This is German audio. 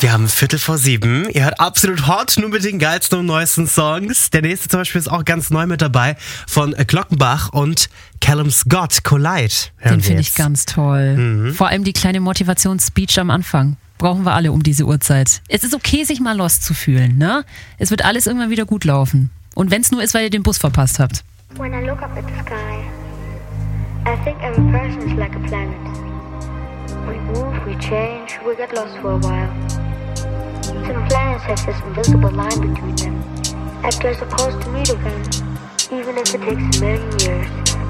Wir haben 6:15. Ihr hört absolut hot, nur mit den geilsten und neuesten Songs. Der nächste zum Beispiel ist auch ganz neu mit dabei von Glockenbach und Callum Scott, Collide. Den finde ich ganz toll. Vor allem die kleine Motivationsspeech am Anfang. Brauchen wir alle um diese Uhrzeit. Es ist okay, sich mal lost zu fühlen, ne? Es wird alles irgendwann wieder gut laufen. Und wenn es nur ist, weil ihr den Bus verpasst habt. When I look up at the sky, I think every person is like a planet. We move, we change, we get lost for a while. Some planets have this invisible line between them, like they're supposed to meet again, even if it takes a million years.